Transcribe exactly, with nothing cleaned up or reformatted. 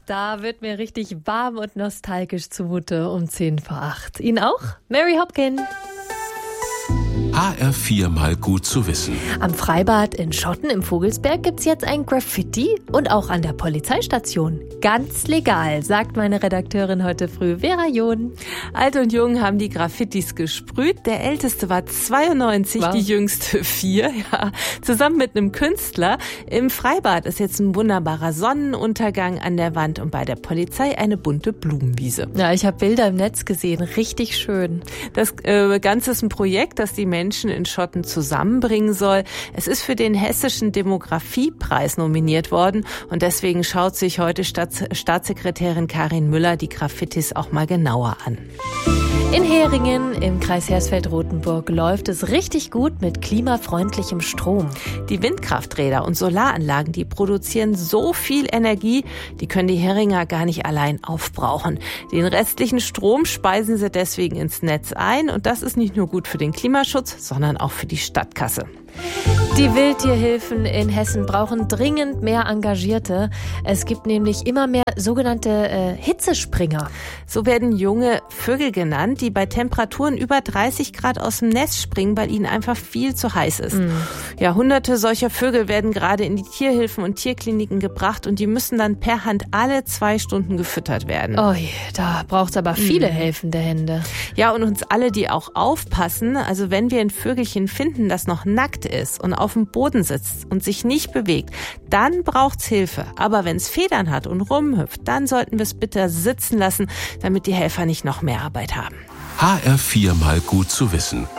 Da wird mir richtig warm und nostalgisch zumute um zehn vor acht. Ihnen auch? Mary Hopkin. H R vier mal gut zu wissen. Am Freibad in Schotten im Vogelsberg gibt's jetzt ein Graffiti und auch an der Polizeistation. Ganz legal, sagt meine Redakteurin heute früh, Vera John. Alt und Jung haben die Graffitis gesprüht. Der älteste war zweiundneunzig, wow. Die jüngste vier. Ja, zusammen mit einem Künstler. Im Freibad ist jetzt ein wunderbarer Sonnenuntergang an der Wand und bei der Polizei eine bunte Blumenwiese. Ja, ich habe Bilder im Netz gesehen, richtig schön. Das äh, Ganze ist ein Projekt, das die Menschen in Schotten zusammenbringen soll. Es ist für den Hessischen Demografiepreis nominiert worden und deswegen schaut sich heute Staats- Staatssekretärin Karin Müller die Graffitis auch mal genauer an. In Heringen im Kreis Hersfeld-Rotenburg läuft es richtig gut mit klimafreundlichem Strom. Die Windkrafträder und Solaranlagen, die produzieren so viel Energie, die können die Heringer gar nicht allein aufbrauchen. Den restlichen Strom speisen sie deswegen ins Netz ein und das ist nicht nur gut für den Klimaschutz, sondern auch für die Stadtkasse. Die Wildtierhilfen in Hessen brauchen dringend mehr Engagierte. Es gibt nämlich immer mehr sogenannte äh, Hitzespringer. So werden junge Vögel genannt, die bei Temperaturen über dreißig Grad aus dem Nest springen, weil ihnen einfach viel zu heiß ist. Mm. Ja, hunderte solcher Vögel werden gerade in die Tierhilfen und Tierkliniken gebracht und die müssen dann per Hand alle zwei Stunden gefüttert werden. Oh je, da braucht's aber viele mm. helfende Hände. Ja, und uns alle, die auch aufpassen. Also wenn wir ein Vögelchen finden, das noch nackt ist und auf dem Boden sitzt und sich nicht bewegt, dann braucht's Hilfe. Aber wenn es Federn hat und rumhüpft, dann sollten wir es bitte sitzen lassen, damit die Helfer nicht noch mehr Arbeit haben. H R vier mal gut zu wissen.